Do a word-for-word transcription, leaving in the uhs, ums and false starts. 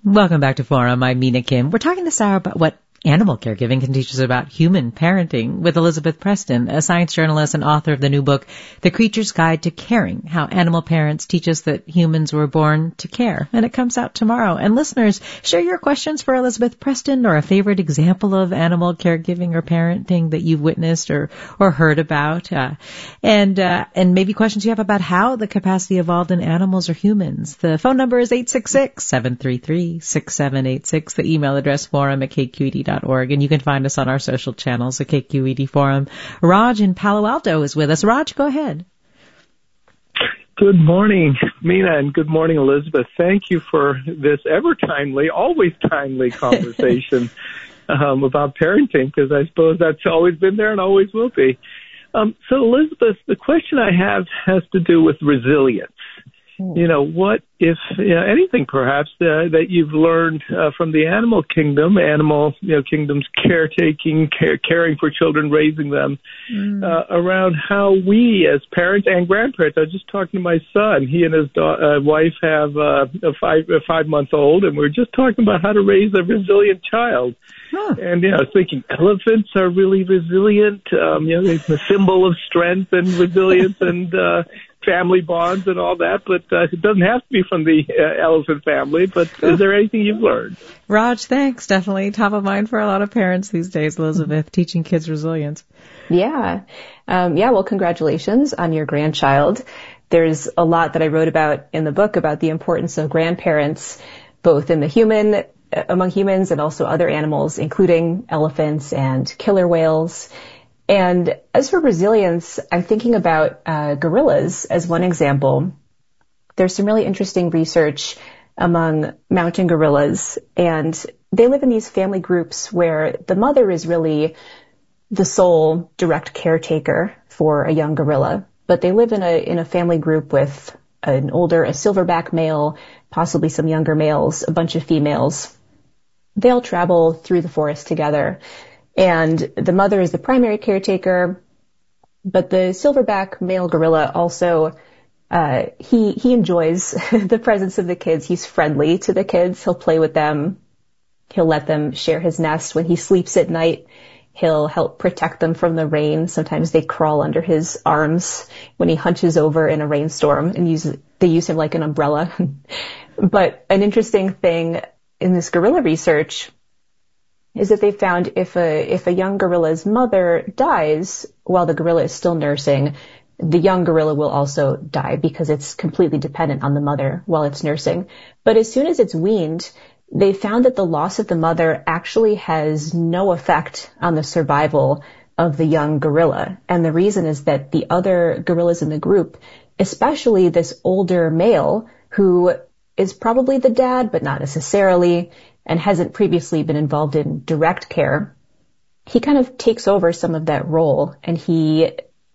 Welcome back to Forum. I'm Mina Kim. We're talking this hour about what animal caregiving can teach us about human parenting with Elizabeth Preston, a science journalist and author of the new book, The Creature's Guide to Caring, How Animal Parents Teach Us That Humans Were Born to Care. And it comes out tomorrow. And listeners, share your questions for Elizabeth Preston or a favorite example of animal caregiving or parenting that you've witnessed or, or heard about. Uh, and, uh, and maybe questions you have about how the capacity evolved in animals or humans. The phone number is eight six six, seven three three, six seven eight six. The email address forum at k q e d dot org. And you can find us on our social channels at K Q E D Forum. Raj in Palo Alto is with us. Raj, go ahead. Good morning, Mina, and good morning, Elizabeth. Thank you for this ever timely, always timely conversation um, about parenting, because I suppose that's always been there and always will be. Um, so, Elizabeth, the question I have has to do with resilience. You know, what if you know, anything perhaps uh, that you've learned uh, from the animal kingdom, animal you know, kingdom's caretaking, care, caring for children, raising them, mm. uh, around how we as parents and grandparents, I was just talking to my son. He and his da- uh, wife have uh, a five a five month old, and we we're just talking about how to raise a resilient child. Huh. And you know, I was thinking elephants are really resilient. Um, you know, they're the symbol of strength and resilience and uh, family bonds and all that, but uh, it doesn't have to be from the uh, elephant family. But is there anything you've learned? Raj, thanks. Definitely top of mind for a lot of parents these days, Elizabeth, teaching kids resilience. Yeah. Um, yeah, well, congratulations on your grandchild. There's a lot that I wrote about in the book about the importance of grandparents, both in the human, among humans and also other animals, including elephants and killer whales. And as for resilience, I'm thinking about uh, gorillas as one example. There's some really interesting research among mountain gorillas, and they live in these family groups where the mother is really the sole direct caretaker for a young gorilla. But they live in a in a family group with an older, a silverback male, possibly some younger males, a bunch of females. They all travel through the forest together. And the mother is the primary caretaker, but the silverback male gorilla also, uh, he, he enjoys the presence of the kids. He's friendly to the kids. He'll play with them. He'll let them share his nest. When he sleeps at night, he'll help protect them from the rain. Sometimes they crawl under his arms when he hunches over in a rainstorm and use, they use him like an umbrella. But an interesting thing in this gorilla research is that they found if a if a young gorilla's mother dies while the gorilla is still nursing, the young gorilla will also die because it's completely dependent on the mother while it's nursing. But as soon as it's weaned, they found that the loss of the mother actually has no effect on the survival of the young gorilla. And the reason is that the other gorillas in the group, especially this older male who is probably the dad, but not necessarily, and hasn't previously been involved in direct care, he kind of takes over some of that role, and he